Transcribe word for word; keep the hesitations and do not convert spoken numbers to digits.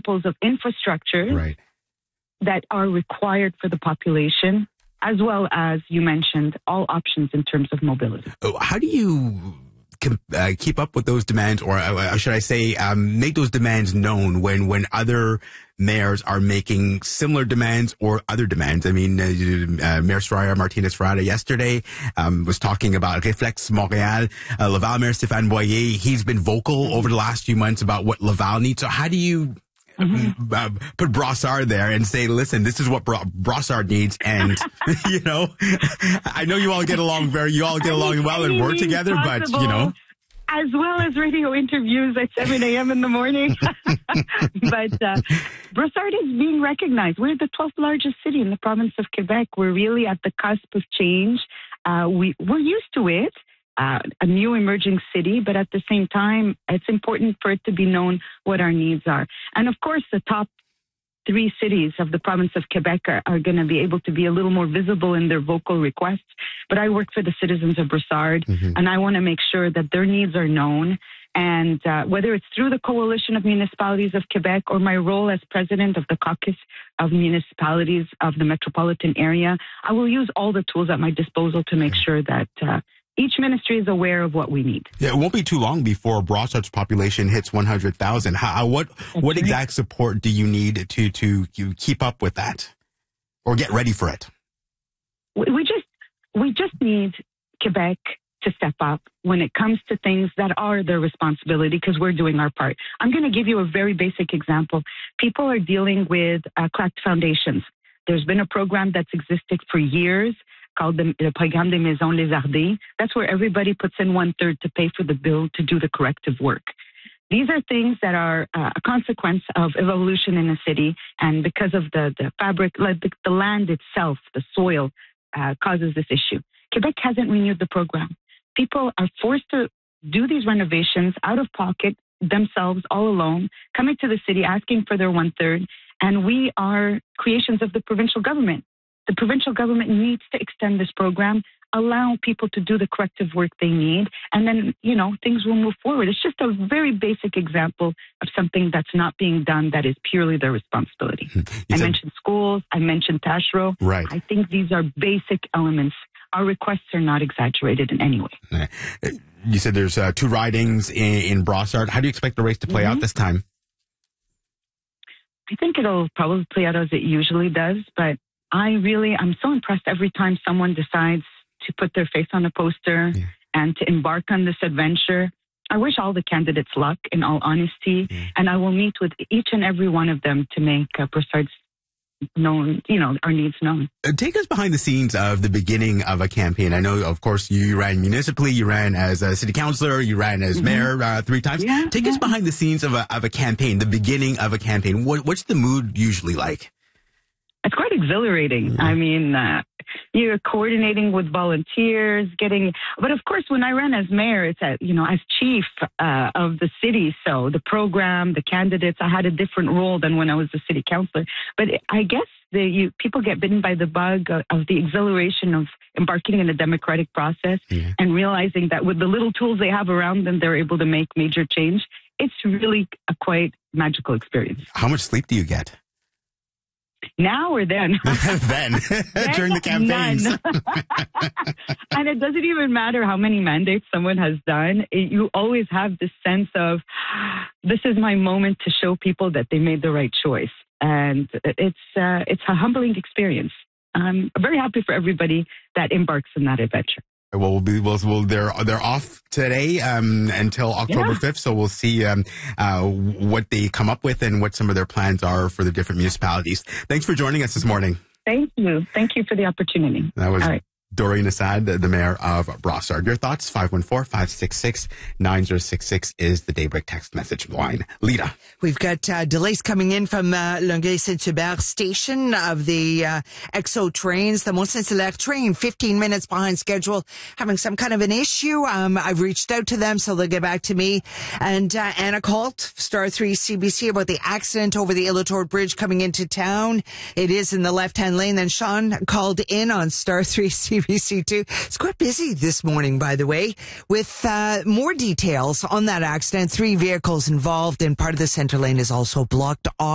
examples of infrastructure right. that are required for the population, as well as, you mentioned, all options in terms of mobility. How do you uh, keep up with those demands, or uh, should I say, um, make those demands known when, when other mayors are making similar demands or other demands? I mean, uh, uh, Mayor Soraya Martinez-Ferrada yesterday um, was talking about Reflex Montréal. Uh, Laval Mayor Stéphane Boyer, he's been vocal over the last few months about what Laval needs. So how do you Mm-hmm. Uh, put Brossard there and say, listen, this is what Bro- Brossard needs. And, you know, I know you all get along very, you all get along well and work together, but, you know. As well as radio interviews at seven a.m. in the morning. But uh, Brossard is being recognized. We're the twelfth largest city in the province of Quebec. We're really at the cusp of change. Uh, we, we're used to it. Uh, a new emerging city, but at the same time, it's important for it to be known what our needs are. And of course, the top three cities of the province of Quebec are, are going to be able to be a little more visible in their vocal requests. But I work for the citizens of Brossard, mm-hmm. and I want to make sure that their needs are known. And uh, whether it's through the Coalition of Municipalities of Quebec or my role as president of the Caucus of Municipalities of the metropolitan area, I will use all the tools at my disposal to make sure that uh, each ministry is aware of what we need. Yeah, it won't be too long before Brossard's population hits one hundred thousand. How, what That's what right. exact support do you need to, to to keep up with that or get ready for it? We just we just need Quebec to step up when it comes to things that are their responsibility, because we're doing our part. I'm going to give you a very basic example. People are dealing with uh, cracked foundations. There's been a program that's existed for years called the, the Programme des Maisons Lézardées. That's where everybody puts in one third to pay for the bill to do the corrective work. These are things that are uh, a consequence of evolution in a city, and because of the, the fabric, like the, the land itself, the soil, uh, causes this issue. Quebec hasn't renewed the program. People are forced to do these renovations out of pocket, themselves, all alone, coming to the city, asking for their one third, and we are creations of the provincial government. The provincial government needs to extend this program, allow people to do the corrective work they need, and then, you know, things will move forward. It's just a very basic example of something that's not being done that is purely their responsibility. You I said, mentioned schools. I mentioned Taschereau. Right. I think these are basic elements. Our requests are not exaggerated in any way. You said there's uh, two ridings in, in Brossard. How do you expect the race to play mm-hmm. out this time? I think it'll probably play out as it usually does, but I really, I'm so impressed every time someone decides to put their face on a poster yeah. and to embark on this adventure. I wish all the candidates luck, in all honesty, yeah. and I will meet with each and every one of them to make uh, Brossard's known, you know, our needs known. Uh, take us behind the scenes of the beginning of a campaign. I know, of course, you ran municipally, you ran as a city councillor, you ran as mm-hmm. mayor uh, three times. Yeah, take yeah. us behind the scenes of a of a campaign, the beginning of a campaign. What, what's the mood usually like? It's quite exhilarating. Mm-hmm. I mean, uh, you're coordinating with volunteers, getting, but of course, when I ran as mayor, it's, a, you know, as chief uh, of the city. So the program, the candidates, I had a different role than when I was the city councillor. But I guess the, you, people get bitten by the bug of, of the exhilaration of embarking in a democratic process yeah. and realizing that with the little tools they have around them, they're able to make major change. It's really a quite magical experience. How much sleep do you get? Now or then? then, then, during the campaigns. And it doesn't even matter how many mandates someone has done. It, you always have this sense of, this is my moment to show people that they made the right choice. And it's uh, it's a humbling experience. I'm very happy for everybody that embarks in that adventure. Well, we'll be, we'll, we'll, they're, they're off today, um, until October fifth. So we'll see, um, uh, what they come up with and what some of their plans are for the different municipalities. Thanks for joining us this morning. Thank you. Thank you for the opportunity. That was All right. Doreen Assad, the mayor of Brossard. Your thoughts? five one four, five six six, nine zero six six is the Daybreak text message line. Lita. We've got uh, delays coming in from uh, Longueuil-Saint-Hubert station of the uh, X O trains. The Mont-Saint-Hilaire train, fifteen minutes behind schedule, having some kind of an issue. Um, I've reached out to them, so they'll get back to me. And uh, Anna called Star three C B C about the accident over the Ilotord Bridge coming into town. It is in the left-hand lane. Then Sean called in on Star three C B C two. It's quite busy this morning, by the way, with uh, more details on that accident. Three vehicles involved, and part of the center lane is also blocked off.